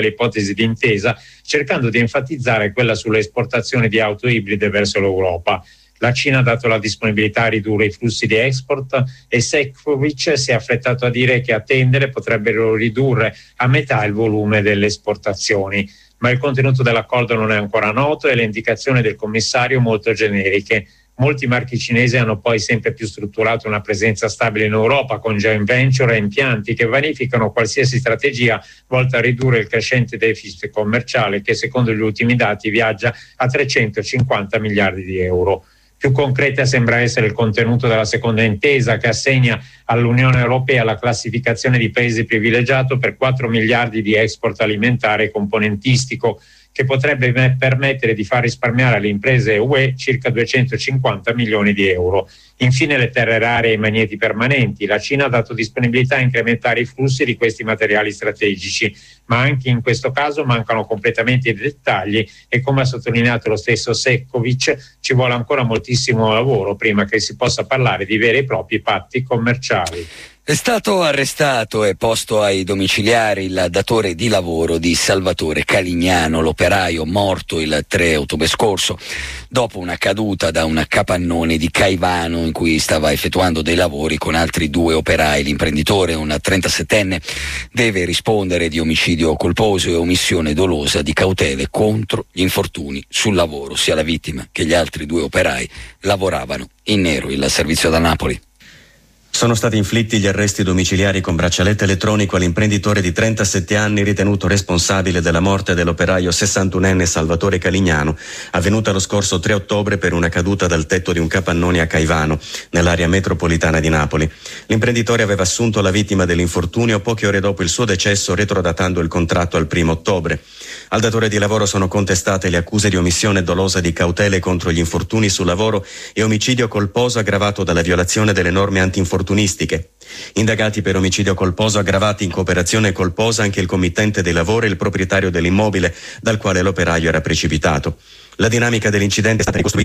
le ipotesi di intesa, cercando di enfatizzare quella sulle esportazioni di auto ibride verso l'Europa. La Cina ha dato la disponibilità a ridurre i flussi di export e Šefčovič si è affrettato a dire che a tendere potrebbero ridurre a metà il volume delle esportazioni. Ma il contenuto dell'accordo non è ancora noto e le indicazioni del commissario molto generiche. Molti marchi cinesi hanno poi sempre più strutturato una presenza stabile in Europa con joint venture e impianti che vanificano qualsiasi strategia volta a ridurre il crescente deficit commerciale che secondo gli ultimi dati viaggia a 350 miliardi di euro. Più concreta sembra essere il contenuto della seconda intesa che assegna all'Unione Europea la classificazione di paese privilegiato per 4 miliardi di export alimentare e componentistico, che potrebbe permettere di far risparmiare alle imprese UE circa 250 milioni di euro. Infine le terre rare e i magneti permanenti. La Cina ha dato disponibilità a incrementare i flussi di questi materiali strategici, ma anche in questo caso mancano completamente i dettagli e, come ha sottolineato lo stesso Šefčovič, ci vuole ancora moltissimo lavoro prima che si possa parlare di veri e propri patti commerciali. È stato arrestato e posto ai domiciliari il datore di lavoro di Salvatore Calignano, l'operaio morto il 3 ottobre scorso dopo una caduta da un capannone di Caivano in cui stava effettuando dei lavori con altri 2 operai. L'imprenditore, un 37enne, deve rispondere di omicidio colposo e omissione dolosa di cautele contro gli infortuni sul lavoro. Sia la vittima che gli altri 2 operai lavoravano in nero. Il servizio da Napoli. Sono stati inflitti gli arresti domiciliari con braccialetto elettronico all'imprenditore di 37 anni ritenuto responsabile della morte dell'operaio 61enne Salvatore Calignano, avvenuta lo scorso 3 ottobre per una caduta dal tetto di un capannone a Caivano, nell'area metropolitana di Napoli. L'imprenditore aveva assunto la vittima dell'infortunio poche ore dopo il suo decesso, retrodatando il contratto al 1 ottobre. Al datore di lavoro sono contestate le accuse di omissione dolosa di cautele contro gli infortuni sul lavoro e omicidio colposo aggravato dalla violazione delle norme antinfortunistiche. Indagati per omicidio colposo aggravati in cooperazione colposa anche il committente dei lavori e il proprietario dell'immobile dal quale l'operaio era precipitato. La dinamica dell'incidente è stata ricostruita